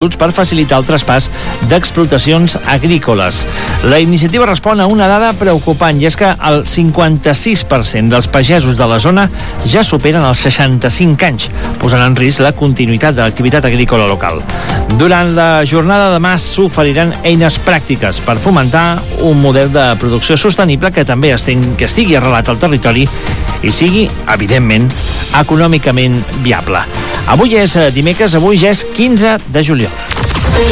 per facilitar el traspàs d'explotacions agrícoles. La iniciativa respon a una dada preocupant, i és que el 56% dels pagesos de la zona ja superen els 65 anys, posant en risc la continuïtat de l'activitat agrícola local. Durant la jornada de demà s'oferiran eines pràctiques per fomentar un model de producció sostenible que també estigui arrelat al territori i sigui, evidentment, econòmicament viable. Avui és dimecres, avui ja és 15 de juliol.